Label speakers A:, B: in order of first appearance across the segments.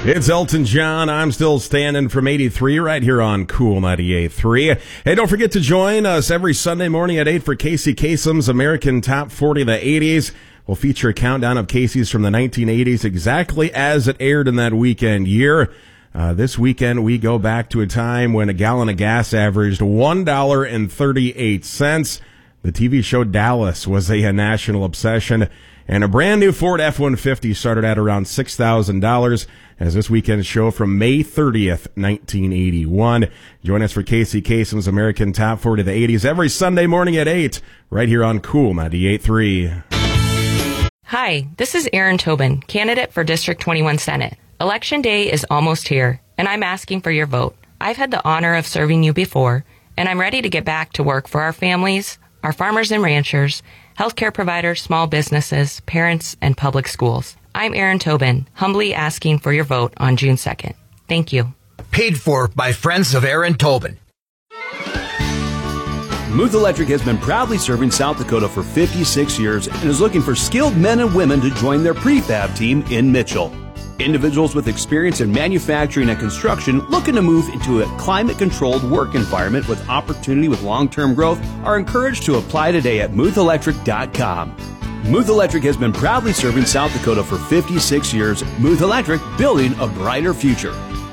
A: It's Elton John. I'm still standing from 83 right here on Cool 98.3. Hey, don't forget to join us every Sunday morning at 8 for Casey Kasem's American Top 40 of the 80s. We'll feature a countdown of Casey's from the 1980s exactly as it aired in that weekend year. This weekend, we go back to a time when a gallon of gas averaged $1.38. The TV show Dallas was a national obsession, and a brand new Ford F-150 started at around $6,000 as this weekend's show from May 30th, 1981. Join us for Casey Kasem's American Top 40 of the 80s every Sunday morning at 8, right here on Cool 98.3.
B: Hi, this is Erin Tobin, candidate for District 21 Senate. Election day is almost here, and I'm asking for your vote. I've had the honor of serving you before, and I'm ready to get back to work for our families, our farmers and ranchers, healthcare providers, small businesses, parents, and public schools. I'm Erin Tobin, humbly asking for your vote on June 2nd. Thank you.
C: Paid for by friends of Erin Tobin.
D: Muth Electric has been proudly serving South Dakota for 56 years and is looking for skilled men and women to join their prefab team in Mitchell. Individuals with experience in manufacturing and construction looking to move into a climate-controlled work environment with opportunity with long-term growth are encouraged to apply today at muthelectric.com. Muth Electric has been proudly serving South Dakota for 56 years. Muth Electric, building a brighter future.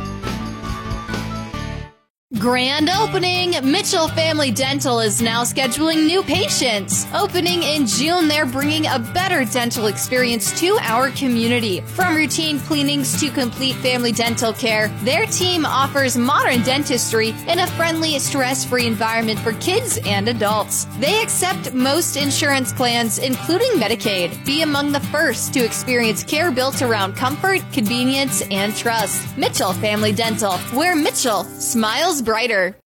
E: Grand opening! Mitchell Family Dental is now scheduling new patients. Opening in June, they're bringing a better dental experience to our community. From routine cleanings to complete family dental care, their team offers modern dentistry in a friendly, stress-free environment for kids and adults. They accept most insurance plans, including Medicaid. Be among the first to experience care built around comfort, convenience, and trust. Mitchell Family Dental, where Mitchell smiles brighter.